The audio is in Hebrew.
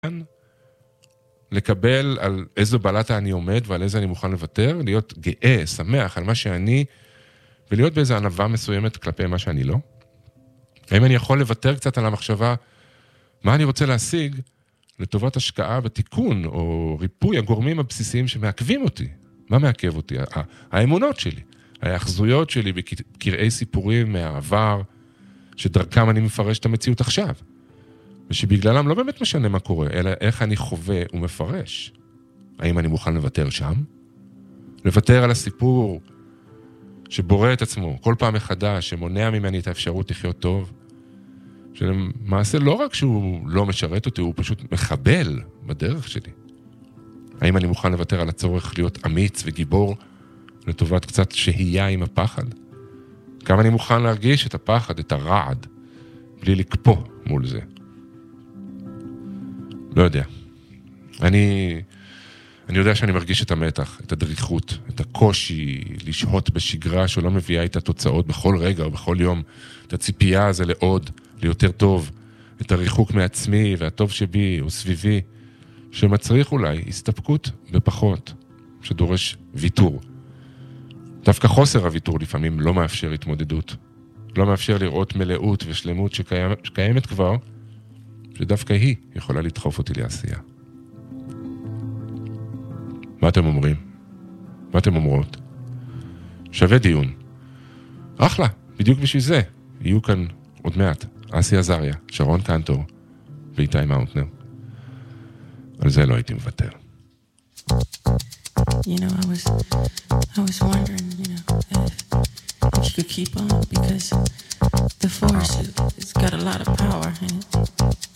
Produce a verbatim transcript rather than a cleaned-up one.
לקבל על איזו בלטה אני עומד ועל איזה אני מוכן לוותר, להיות גאה, שמח על מה שאני, ולהיות באיזו ענווה מסוימת כלפי מה שאני לא. האם אני יכול לוותר קצת על המחשבה, מה אני רוצה להשיג לטובת השקעה בתיקון או ריפוי הגורמים הבסיסיים שמעכבים אותי? מה מעכב אותי? האמונות שלי, האחזויות שלי בקרעי סיפורים מהעבר, שדרכם אני מפרש את המציאות עכשיו. ושבגללם לא באמת משנה מה קורה, אלא איך אני חווה ומפרש. האם אני מוכן לוותר שם? לוותר על הסיפור שבורא את עצמו כל פעם מחדש, שמונע ממני את האפשרות לחיות טוב, שלמעשה לא רק שהוא לא משרת אותי, הוא פשוט מחבל בדרך שלי. האם אני מוכן לוותר על הצורך להיות אמיץ וגיבור לטובת קצת שהייה עם הפחד? כמה אני מוכן להרגיש את הפחד, את הרעד, בלי לקפוא מול זה? לא יודע. אני, אני יודע שאני מרגיש את המתח, את הדריכות, את הקושי לשהות בשגרה שלא מביאה איתה תוצאות בכל רגע או בכל יום, את הציפייה הזה לעוד, ליותר טוב, את הריחוק מעצמי והטוב שבי וסביבי, שמצריך אולי הסתפקות בפחות, שדורש ויתור. דווקא חוסר הוויתור לפעמים לא מאפשר התמודדות, לא מאפשר לראות מלאות ושלמות שקיימת, שקיימת כבר, שדווקא היא יכולה לדחוף אותי לעשייה. מה אתם אומרים? מה אתם אומרות? שווה דיון. אחלה, בדיוק בשביל זה. יהיו כאן עוד מעט אסי עזריה, שרון קנטור ואיתי מאונטנר. על זה לא הייתי מוותר. You know, I was, I was wondering, you know, if, if you could keep on, because the force, it's got a lot of power in it.